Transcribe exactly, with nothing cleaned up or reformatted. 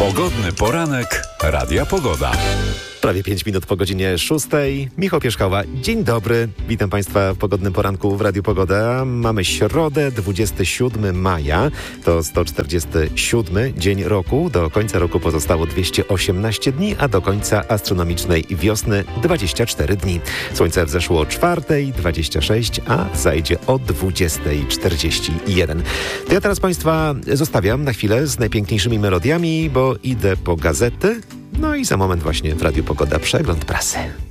Pogodny poranek Radia Pogoda. Prawie pięć minut po godzinie szóstej. Michał Pierzchała, dzień dobry. Witam Państwa w pogodnym poranku w Radiu Pogoda. Mamy środę, dwudziestego siódmego maja. To sto czterdziesty siódmy dzień roku. Do końca roku pozostało dwieście osiemnaście dni, a do końca astronomicznej wiosny dwadzieścia cztery dni. Słońce wzeszło o czwartej dwadzieścia sześć, a zajdzie o dwudziestej czterdzieści jeden. To ja teraz Państwa zostawiam na chwilę z najpiękniejszymi melodiami, bo idę po gazety. No i za moment właśnie w Radiu Pogoda przegląd prasy.